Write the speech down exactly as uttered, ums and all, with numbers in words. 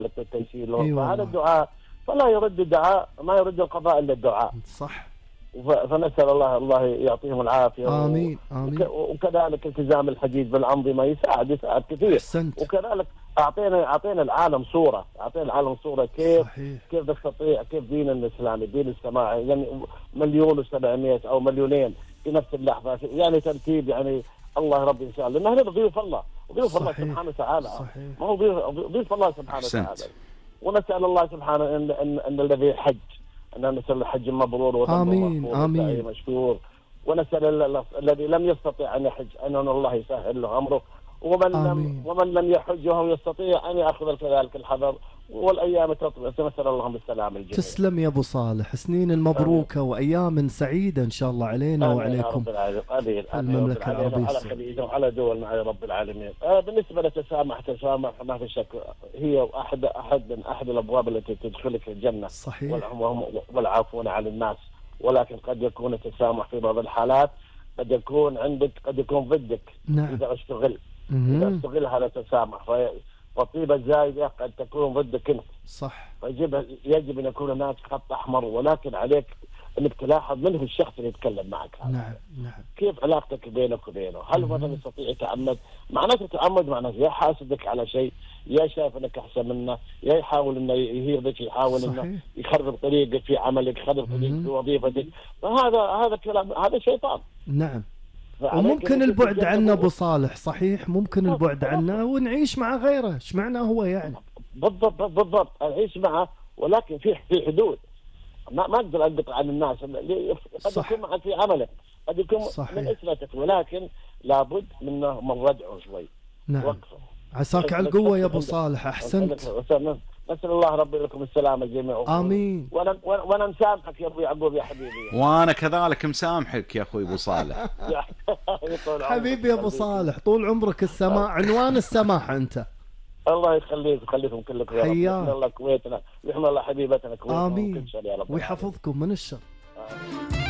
التيسير. أي فهذا والله. الدعاء فلا يرد الدعاء، ما يرد القضاء الا الدعاء. صح. ف- فنسال الله الله يعطيهم العافيه. و- آمين آمين. وك- وكذلك التزام الحديث بالانظمه يساعد يساعد كثير. أحسنت. وكذلك اعطينا اعطينا العالم صوره، اعطينا العالم صوره كيف صحيح. كيف نستطيع، كيف ديننا الاسلامي الدين السماعي يعني مليون وسبعمائة او مليونين في نفس اللحظه، يعني ترتيب يعني الله رب ان شاء الله، لان هذا ضيوف الله وضيوف الله صحيح. سبحانه وتعالى. صحيح. ما هو ضيوف ضيوف الله سبحانه أحسنت. وتعالى. ونسال الله سبحانه ان ان, إن الذي حج ان نسال الحج مبرور وذنبه آمين. مغفور آمين. وسعيه مشكور. ونسال ال- ال- الذي لم يستطيع ان يحج ان الله يسهل له امره. ومن آمين. لم ومن لم يحج وهو يستطيع ان ياخذ كذلك الحذر، والايام تطلع. نسال اللهم السلام الجميع. تسلم يا ابو صالح، سنين المبروكه وايام سعيده ان شاء الله علينا آمين وعليكم. يا رب العالمين. آمين. آمين المملكة يا رب العالمين. العربية وعلى السعودية. خليجنا وعلى دولنا يا رب العالمين. آه بالنسبه للتسامح، تسامح ما في شك هي احد احد من احد الابواب التي تدخلك الجنه. صحيح. والعفو والعفو عن الناس. ولكن قد يكون التسامح في بعض الحالات قد يكون عندك قد يكون ضدك. نعم. اذا استغل اذا مهم. استغل هذا التسامح. ف- فالطيبه الزايده قد تكون ضدك انت. صح. فيجب يجب ان يكون هناك خط احمر، ولكن عليك انك تلاحظ من هو الشخص اللي يتكلم معك هذا. نعم نعم. كيف علاقتك بينك وبينه؟ هل مم. مثلا يستطيع يتعمد؟ معناته يتعمد معناته يا حاسدك على شيء، يا شايف انك احسن منه، يا يحاول انه يهير بك، يحاول انه صحيح. يخرب طريقك في عملك، يخرب طريقك مم. في وظيفتك. فهذا هذا كلام، هذا شيطان. نعم. فعليك وممكن إنك البعد تتجنبه. عنه ابو صالح، صحيح ممكن البعد عنه ونعيش مع غيره، ايش معنى هو يعني؟ بالضبط بالضبط اعيش معه، ولكن في في حدود. ما ما اقدر انقطع عن الناس اللي قد صح. يكون معك في عملك، قد يكون صحيح. من اسرتك، ولكن لابد منه من ردعه شوي. نعم. وقفه. عساك على القوه يا ابو صالح. احسنت. نسال الله ربي لكم السلامه جميعا. امين. وانا وانا مسامحك يا ابو يعقوب يا حبيبي. وانا كذلك مسامحك يا اخوي ابو صالح. طول عمرك. حبيبي يا ابو صالح، طول عمرك السماح، عنوان السماح انت. الله يخليك ويخليكم كلكم يا رب. حياك. يحمي الله كويتنا ويحمي الله حبيبتنا كويتنا امين وكل شيء يا رب. ويحفظكم من الشر. العالمين.